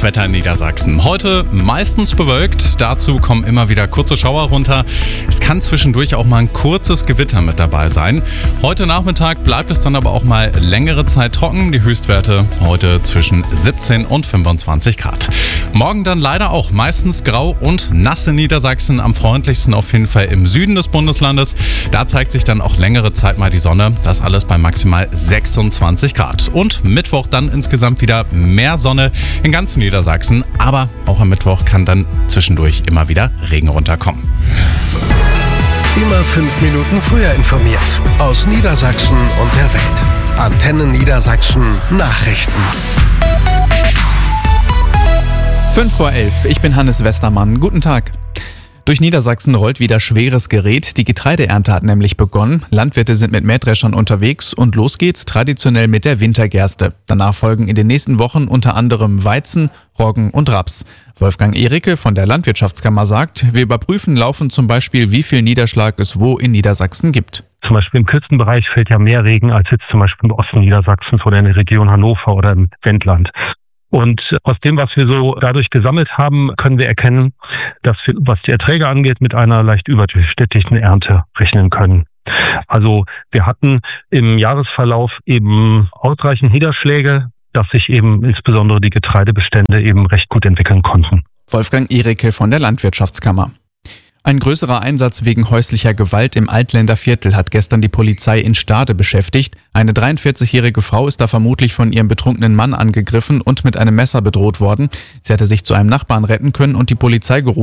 Das Wetter in Niedersachsen. Heute meistens bewölkt, dazu kommen immer wieder kurze Schauer runter. Es kann zwischendurch auch mal ein kurzes Gewitter mit dabei sein. Heute Nachmittag bleibt es dann aber auch mal längere Zeit trocken. Die Höchstwerte heute zwischen 17 und 25 Grad. Morgen dann leider auch meistens grau und nass in Niedersachsen. Am freundlichsten auf jeden Fall im Süden des Bundeslandes. Da zeigt sich dann auch längere Zeit mal die Sonne. Das alles bei maximal 26 Grad. Und Mittwoch dann insgesamt wieder mehr Sonne in ganz Niedersachsen. Aber auch am Mittwoch kann dann zwischendurch immer wieder Regen runterkommen. Immer 5 Minuten früher informiert. Aus Niedersachsen und der Welt. Antenne Niedersachsen Nachrichten. 11:05. Ich bin Hannes Westermann. Guten Tag. Durch Niedersachsen rollt wieder schweres Gerät. Die Getreideernte hat nämlich begonnen. Landwirte sind mit Mähdreschern unterwegs und los geht's traditionell mit der Wintergerste. Danach folgen in den nächsten Wochen unter anderem Weizen, Roggen und Raps. Wolfgang Ehricke von der Landwirtschaftskammer sagt, wir überprüfen laufend zum Beispiel, wie viel Niederschlag es wo in Niedersachsen gibt. Zum Beispiel im Küstenbereich fällt ja mehr Regen als jetzt zum Beispiel im Osten Niedersachsens oder in der Region Hannover oder im Wendland. Und aus dem, was wir so dadurch gesammelt haben, können wir erkennen, dass wir, was die Erträge angeht, mit einer leicht überdurchschnittlichen Ernte rechnen können. Also wir hatten im Jahresverlauf eben ausreichend Niederschläge, dass sich eben insbesondere die Getreidebestände eben recht gut entwickeln konnten. Wolfgang Ehricke von der Landwirtschaftskammer. Ein größerer Einsatz wegen häuslicher Gewalt im Altländer Viertel hat gestern die Polizei in Stade beschäftigt. Eine 43-jährige Frau ist da vermutlich von ihrem betrunkenen Mann angegriffen und mit einem Messer bedroht worden. Sie hatte sich zu einem Nachbarn retten können und die Polizei gerufen.